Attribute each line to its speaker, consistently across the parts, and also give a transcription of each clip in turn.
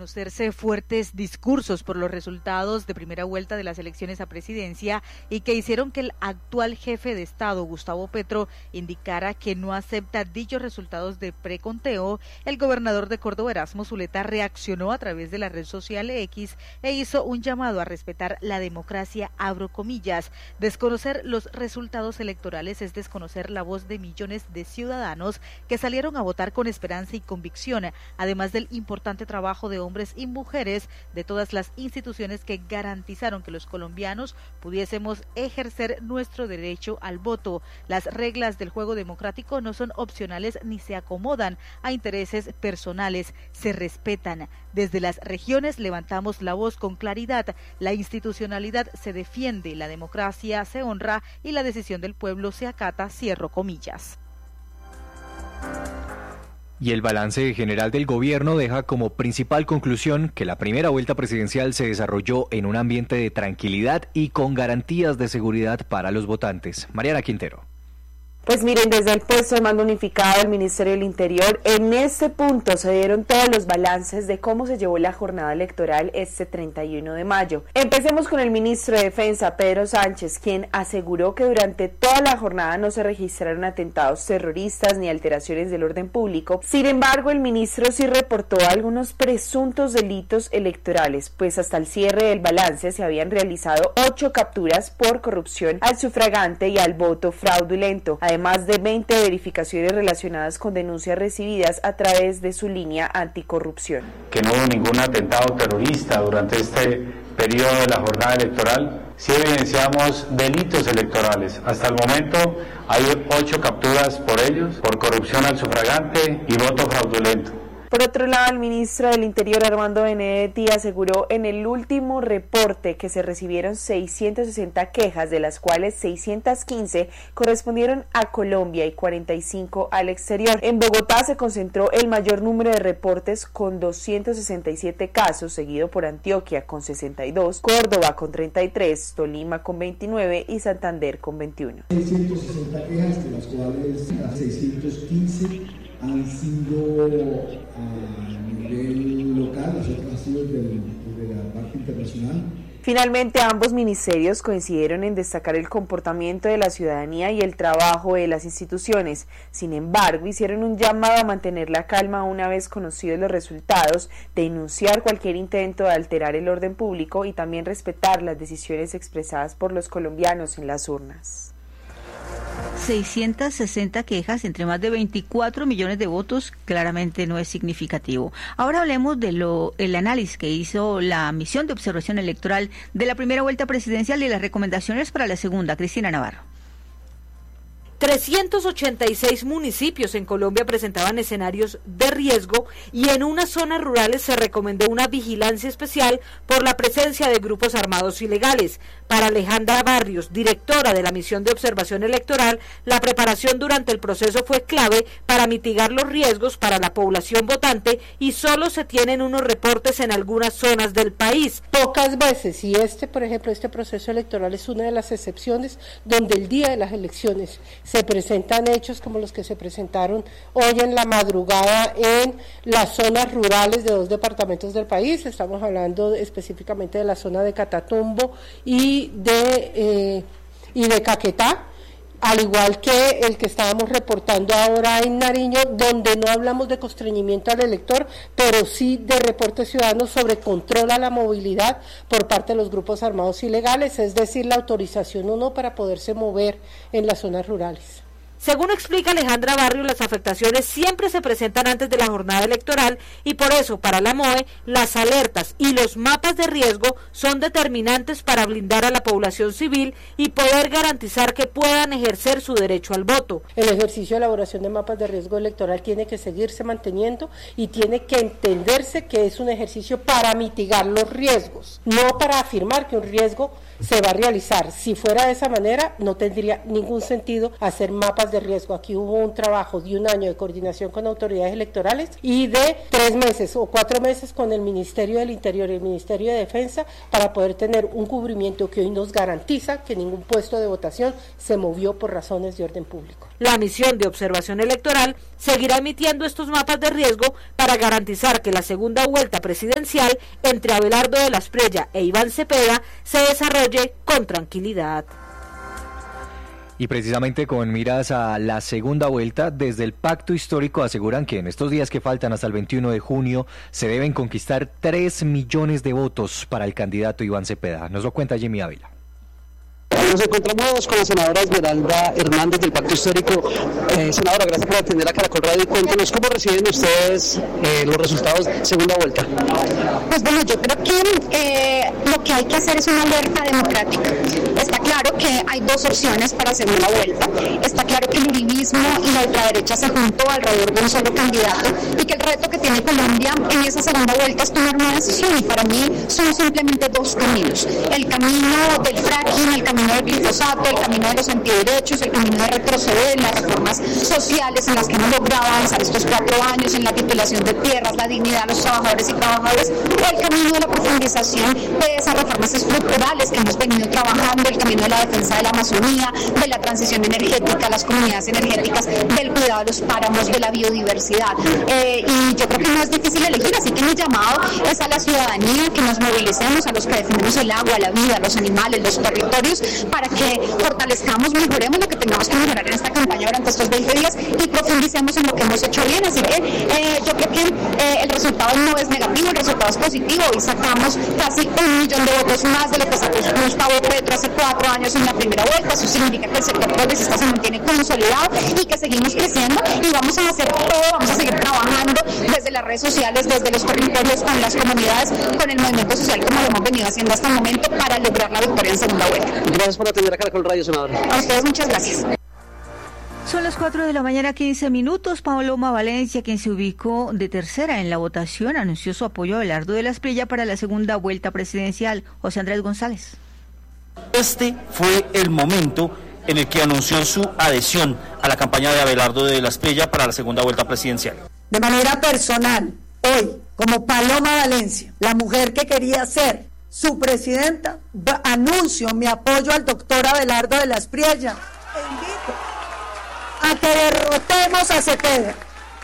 Speaker 1: Conocerse fuertes discursos por los resultados de primera vuelta de las elecciones a presidencia y que hicieron que el actual jefe de Estado, Gustavo Petro, indicara que no acepta dichos resultados de preconteo, el gobernador de Córdoba, Erasmo Zuleta, reaccionó a través de la red social X e hizo un llamado a respetar la democracia, abro comillas. Desconocer los resultados electorales es desconocer la voz de millones de ciudadanos que salieron a votar con esperanza y convicción, además del importante trabajo de hombres y mujeres de todas las instituciones que garantizaron que los colombianos pudiésemos ejercer nuestro derecho al voto. Las reglas del juego democrático no son opcionales ni se acomodan a intereses personales, se respetan. Desde las regiones levantamos la voz con claridad, la institucionalidad se defiende, la democracia se honra y la decisión del pueblo se acata, cierro comillas.
Speaker 2: Y el balance general del gobierno deja como principal conclusión que la primera vuelta presidencial se desarrolló en un ambiente de tranquilidad y con garantías de seguridad para los votantes. Mariana Quintero.
Speaker 3: Pues miren, desde el puesto de mando unificado del Ministerio del Interior, en este punto se dieron todos los balances de cómo se llevó la jornada electoral este 31 de mayo. Empecemos con el ministro de Defensa, Pedro Sánchez, quien aseguró que durante toda la jornada no se registraron atentados terroristas ni alteraciones del orden público. Sin embargo, el ministro sí reportó algunos presuntos delitos electorales, pues hasta el cierre del balance se habían realizado 8 capturas por corrupción al sufragante y al voto fraudulento, además de 20 verificaciones relacionadas con denuncias recibidas a través de su línea anticorrupción.
Speaker 4: Que no hubo ningún atentado terrorista durante este periodo de la jornada electoral. Sí evidenciamos delitos electorales. Hasta el momento hay 8 capturas por ellos, por corrupción al sufragante y voto fraudulento.
Speaker 3: Por otro lado, el ministro del Interior, Armando Benedetti, aseguró en el último reporte que se recibieron 660 quejas, de las cuales 615 correspondieron a Colombia y 45 al exterior. En Bogotá se concentró el mayor número de reportes con 267 casos, seguido por Antioquia con 62, Córdoba con 33, Tolima con 29 y Santander con 21.
Speaker 5: 660 quejas, de las cuales 615 han sido a nivel local, las otras han sido de la parte internacional.
Speaker 3: Finalmente, ambos ministerios coincidieron en destacar el comportamiento de la ciudadanía y el trabajo de las instituciones. Sin embargo, hicieron un llamado a mantener la calma una vez conocidos los resultados, denunciar cualquier intento de alterar el orden público y también respetar las decisiones expresadas por los colombianos en las urnas.
Speaker 6: 660 quejas entre más de 24 millones de votos, claramente no es significativo. Ahora hablemos de el análisis que hizo la misión de observación electoral de la primera vuelta presidencial y las recomendaciones para la segunda. Cristina Navarro.
Speaker 7: 386 municipios en Colombia presentaban escenarios de riesgo y en unas zonas rurales se recomendó una vigilancia especial por la presencia de grupos armados ilegales. Para Alejandra Barrios, directora de la misión de observación electoral, la preparación durante el proceso fue clave para mitigar los riesgos para la población votante y solo se tienen unos reportes en algunas zonas del país.
Speaker 8: Pocas veces, y por ejemplo, este proceso electoral es una de las excepciones donde el día de las elecciones se presentan hechos como los que se presentaron hoy en la madrugada en las zonas rurales de 2 departamentos del país. Estamos hablando específicamente de la zona de Catatumbo y de Caquetá, al igual que el que estábamos reportando ahora en Nariño, donde no hablamos de constreñimiento al elector, pero sí de reportes ciudadanos sobre control a la movilidad por parte de los grupos armados ilegales, es decir, la autorización o no para poderse mover en las zonas rurales.
Speaker 7: Según explica Alejandra Barrio, las afectaciones siempre se presentan antes de la jornada electoral y por eso para la MOE las alertas y los mapas de riesgo son determinantes para blindar a la población civil y poder garantizar que puedan ejercer su derecho al voto.
Speaker 8: El ejercicio de elaboración de mapas de riesgo electoral tiene que seguirse manteniendo y tiene que entenderse que es un ejercicio para mitigar los riesgos, no para afirmar que un riesgo se va a realizar. Si fuera de esa manera, no tendría ningún sentido hacer mapas mapas de riesgo. Aquí hubo un trabajo de un año de coordinación con autoridades electorales y de 3 meses o 4 meses con el Ministerio del Interior y el Ministerio de Defensa para poder tener un cubrimiento que hoy nos garantiza que ningún puesto de votación se movió por razones de orden público.
Speaker 7: La misión de observación electoral seguirá emitiendo estos mapas de riesgo para garantizar que la segunda vuelta presidencial entre Abelardo de la Espriella e Iván Cepeda se desarrolle con tranquilidad.
Speaker 2: Y precisamente con miras a la segunda vuelta, desde el Pacto Histórico aseguran que en estos días que faltan hasta el 21 de junio se deben conquistar 3 millones de votos para el candidato Iván Cepeda. Nos lo cuenta Jimmy Ávila.
Speaker 9: Nos encontramos con la senadora Esmeralda Hernández del Pacto Histórico. Senadora, gracias por atender a Caracol Radio. Cuéntenos cómo reciben ustedes los resultados de segunda vuelta.
Speaker 10: Pues bueno, yo creo que lo que hay que hacer es una alerta democrática. Está claro que hay 2 opciones para segunda vuelta. Está claro que el uribismo y la ultraderecha se juntó alrededor de un solo candidato y que el reto que tiene Colombia en esa segunda vuelta es tomar una decisión, y para mí son simplemente 2 caminos: el camino del fracking, el camino del glifosato, el camino de los antiderechos, el camino de retroceder en las reformas sociales en las que hemos logrado avanzar estos 4 años, en la titulación de tierras, la dignidad de los trabajadores y trabajadoras, o el camino de la profundización de esas reformas estructurales que hemos venido trabajando, el camino de la defensa de la Amazonía, de la transición energética, las comunidades energéticas, del cuidado de los páramos, de la biodiversidad. Y yo creo que no es difícil elegir, así que mi llamado es a la ciudadanía que nos movilicemos, a los que defendemos el agua, la vida, los animales, los territorios, para que fortalezcamos, mejoremos lo que tengamos que mejorar en esta campaña durante estos 20 días y profundicemos en lo que hemos hecho bien. Así que yo creo que el resultado no es negativo, el resultado es positivo. Hoy sacamos casi 1 millón de votos más de lo que sacó Gustavo Petro hace 4 años en la primera vuelta. Eso significa que el sector progresista se mantiene consolidado y que seguimos creciendo, y vamos a hacer todo, vamos a seguir trabajando desde las redes sociales, desde los territorios, con las comunidades, con el movimiento social, como lo hemos venido haciendo hasta el momento, para lograr la victoria en segunda vuelta.
Speaker 9: Gracias por atender a Caracol Radio, senadora.
Speaker 10: A ustedes muchas gracias.
Speaker 6: Son las 4 de la mañana, 15 minutos. Paloma Valencia, quien se ubicó de tercera en la votación, anunció su apoyo a Abelardo de la Espriella para la segunda vuelta presidencial. José Andrés González.
Speaker 11: Este fue el momento en el que anunció su adhesión a la campaña de Abelardo de la Espriella para la segunda vuelta presidencial.
Speaker 12: De manera personal, hoy, como Paloma Valencia, la mujer que quería ser su presidenta, anuncio mi apoyo al doctor Abelardo de la Espriella e invito a que derrotemos a Cepeda,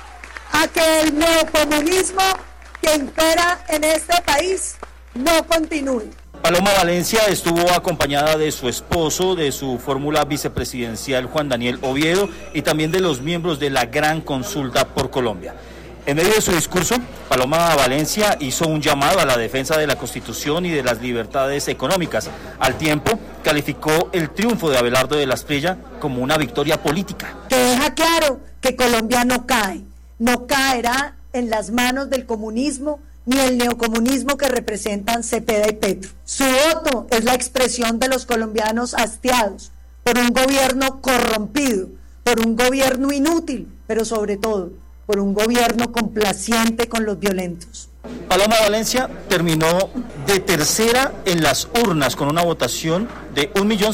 Speaker 12: a que el neocomunismo que impera en este país no continúe.
Speaker 11: Paloma Valencia estuvo acompañada de su esposo, de su fórmula vicepresidencial Juan Daniel Oviedo, y también de los miembros de la Gran Consulta por Colombia. En medio de su discurso, Paloma Valencia hizo un llamado a la defensa de la Constitución y de las libertades económicas. Al tiempo, calificó el triunfo de Abelardo de la Espriella como una victoria política.
Speaker 12: Que deja claro que Colombia no cae, no caerá en las manos del comunismo ni el neocomunismo que representan Cepeda y Petro. Su voto es la expresión de los colombianos hastiados por un gobierno corrompido, por un gobierno inútil, pero sobre todo por un gobierno complaciente con los violentos.
Speaker 11: Paloma Valencia terminó de tercera en las urnas con una votación de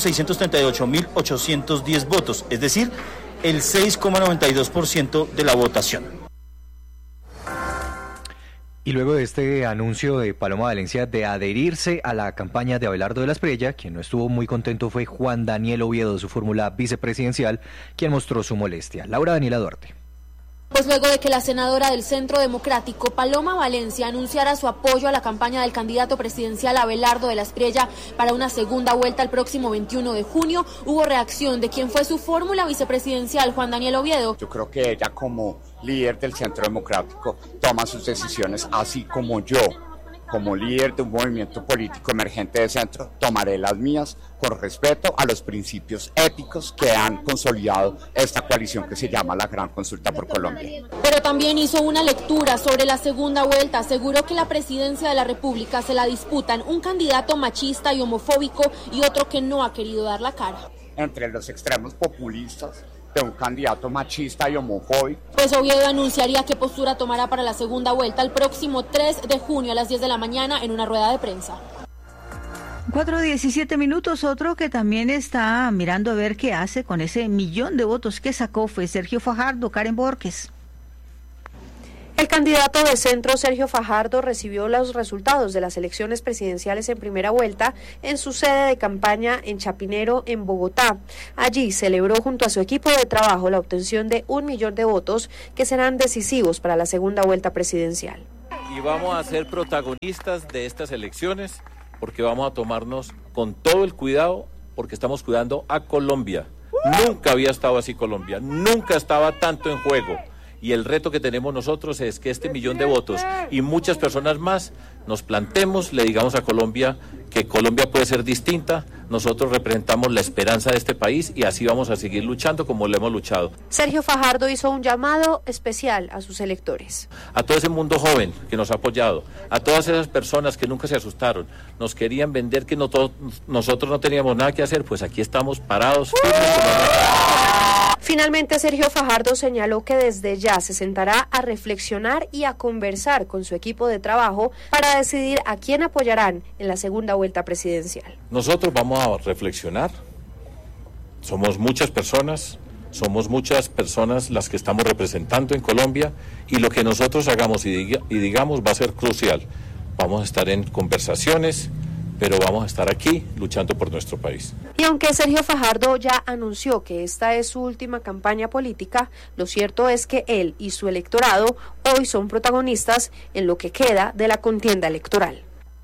Speaker 11: 1.638.810 votos, es decir, el 6,92% de la votación.
Speaker 2: Y luego de este anuncio de Paloma Valencia de adherirse a la campaña de Abelardo de la Espriella, quien no estuvo muy contento fue Juan Daniel Oviedo, su fórmula vicepresidencial, quien mostró su molestia. Laura Daniela Duarte.
Speaker 13: Pues luego de que la senadora del Centro Democrático, Paloma Valencia, anunciara su apoyo a la campaña del candidato presidencial Abelardo de la Espriella para una segunda vuelta el próximo 21 de junio, hubo reacción de quien fue su fórmula vicepresidencial, Juan Daniel Oviedo.
Speaker 14: Yo creo que ella, como líder del Centro Democrático, toma sus decisiones, así como yo, como líder de un movimiento político emergente de centro, tomaré las mías con respeto a los principios éticos que han consolidado esta coalición que se llama la Gran Consulta por Colombia.
Speaker 13: Pero también hizo una lectura sobre la segunda vuelta. Aseguró que la presidencia de la República se la disputan un candidato machista y homofóbico y otro que no ha querido dar la cara.
Speaker 14: Entre los extremos populistas de un candidato machista y homofóbico.
Speaker 13: Pues Oviedo anunciaría qué postura tomará para la segunda vuelta el próximo 3 de junio a las 10 de la mañana en una rueda de prensa.
Speaker 6: 4:17, otro que también está mirando a ver qué hace con ese 1.000.000 de votos que sacó fue Sergio Fajardo. Karen Borges.
Speaker 15: El candidato de centro, Sergio Fajardo, recibió los resultados de las elecciones presidenciales en primera vuelta en su sede de campaña en Chapinero, en Bogotá. Allí celebró junto a su equipo de trabajo la obtención de 1.000.000 de votos que serán decisivos para la segunda vuelta presidencial.
Speaker 16: Y vamos a ser protagonistas de estas elecciones porque vamos a tomarnos con todo el cuidado porque estamos cuidando a Colombia. Nunca había estado así Colombia, nunca estaba tanto en juego. Y el reto que tenemos nosotros es que este 1.000.000 de votos y muchas personas más nos plantemos, le digamos a Colombia que Colombia puede ser distinta. Nosotros representamos la esperanza de este país y así vamos a seguir luchando como lo hemos luchado.
Speaker 15: Sergio Fajardo hizo un llamado especial a sus electores.
Speaker 16: A todo ese mundo joven que nos ha apoyado, a todas esas personas que nunca se asustaron, nos querían vender que nosotros no teníamos nada que hacer, pues aquí estamos parados firmes.
Speaker 15: Finalmente, Sergio Fajardo señaló que desde ya se sentará a reflexionar y a conversar con su equipo de trabajo para decidir a quién apoyarán en la segunda vuelta presidencial.
Speaker 16: Nosotros vamos a reflexionar. Somos muchas personas las que estamos representando en Colombia y lo que nosotros hagamos y digamos va a ser crucial. Vamos a estar en conversaciones, pero vamos a estar aquí luchando por nuestro país.
Speaker 15: Y aunque Sergio Fajardo ya anunció que esta es su última campaña política, lo cierto es que él y su electorado hoy son protagonistas en lo que queda de la contienda electoral.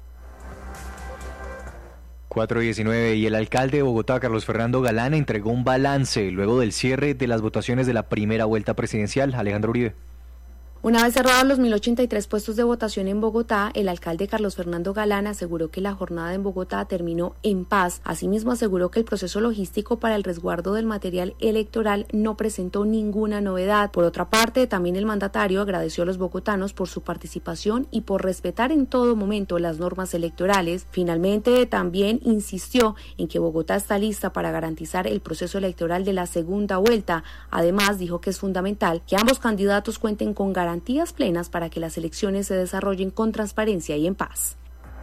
Speaker 2: 4:19 y el alcalde de Bogotá, Carlos Fernando Galán, entregó un balance luego del cierre de las votaciones de la primera vuelta presidencial. Alejandro Uribe.
Speaker 17: Una vez cerrados los 1.083 puestos de votación en Bogotá, el alcalde Carlos Fernando Galán aseguró que la jornada en Bogotá terminó en paz. Asimismo, aseguró que el proceso logístico para el resguardo del material electoral no presentó ninguna novedad. Por otra parte, también el mandatario agradeció a los bogotanos por su participación y por respetar en todo momento las normas electorales. Finalmente, también insistió en que Bogotá está lista para garantizar el proceso electoral de la segunda vuelta. Además, dijo que es fundamental que ambos candidatos cuenten con garantías plenas para que las elecciones se desarrollen con transparencia y en paz.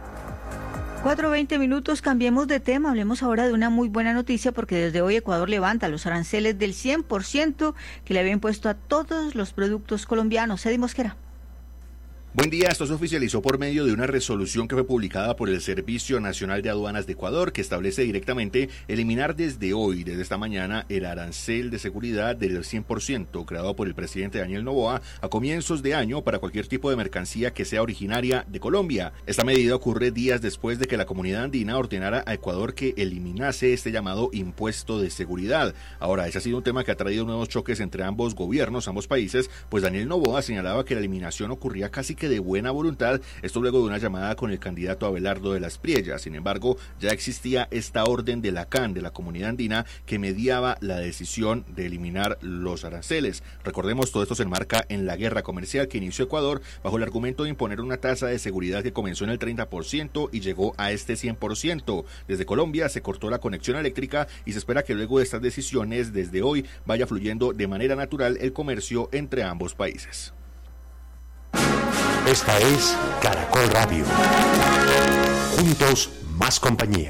Speaker 6: 4:20, cambiemos de tema, hablemos ahora de una muy buena noticia porque desde hoy Ecuador levanta los aranceles del 100% que le había impuesto a todos los productos colombianos. Eddie Mosquera.
Speaker 18: Buen día, esto se oficializó por medio de una resolución que fue publicada por el Servicio Nacional de Aduanas de Ecuador, que establece directamente eliminar desde esta mañana, el arancel de seguridad del 100% creado por el presidente Daniel Noboa a comienzos de año para cualquier tipo de mercancía que sea originaria de Colombia. Esta medida ocurre días después de que la comunidad andina ordenara a Ecuador que eliminase este llamado impuesto de seguridad. Ahora, ese ha sido un tema que ha traído nuevos choques entre ambos gobiernos, ambos países, pues Daniel Noboa señalaba que la eliminación ocurría casi que de buena voluntad, esto luego de una llamada con el candidato Abelardo de las Priellas. Sin embargo, ya existía esta orden de la CAN, de la Comunidad Andina, que mediaba la decisión de eliminar los aranceles. Recordemos, todo esto se enmarca en la guerra comercial que inició Ecuador bajo el argumento de imponer una tasa de seguridad que comenzó en el 30% y llegó a este 100%. Desde Colombia se cortó la conexión eléctrica y se espera que luego de estas decisiones, desde hoy, vaya fluyendo de manera natural el comercio entre ambos países.
Speaker 19: Esta es Caracol Radio. Juntos, más compañía.